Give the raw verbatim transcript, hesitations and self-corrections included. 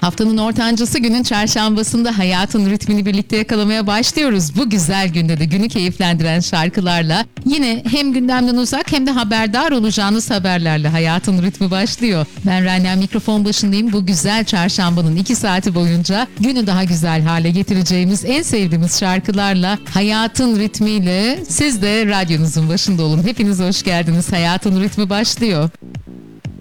Haftanın ortancası günün çarşambasında hayatın ritmini birlikte yakalamaya başlıyoruz. Bu güzel günde de günü keyiflendiren şarkılarla yine hem gündemden uzak hem de haberdar olacağınız haberlerle hayatın ritmi başlıyor. Ben Rania mikrofon başındayım. Bu güzel çarşambanın iki saati boyunca günü daha güzel hale getireceğimiz en sevdiğimiz şarkılarla hayatın ritmiyle siz de radyonuzun başında olun. Hepiniz hoş geldiniz. Hayatın ritmi başlıyor.